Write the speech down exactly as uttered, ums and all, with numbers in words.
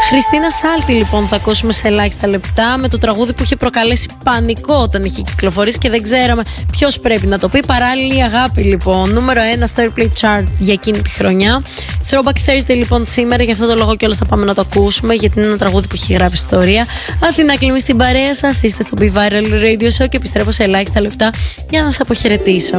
Χριστίνα Σάλτη λοιπόν θα ακούσουμε σε ελάχιστα λεπτά, με το τραγούδι που είχε προκαλέσει πανικό όταν είχε κυκλοφορήσει και δεν ξέραμε ποιος πρέπει να το πει. Παράλληλη αγάπη λοιπόν, νούμερο ένα στο Airplay Chart για εκείνη τη χρονιά. Throwback Thursday λοιπόν σήμερα, γι' αυτό το λόγο κιόλας θα πάμε να το ακούσουμε, γιατί είναι ένα τραγούδι που έχει γράψει ιστορία. Αθηνά Κλιμή στην παρέα σας, είστε στο Be Viral Radio Show και επιστρέφω σε ελάχιστα λεπτά για να σας αποχαιρετήσω.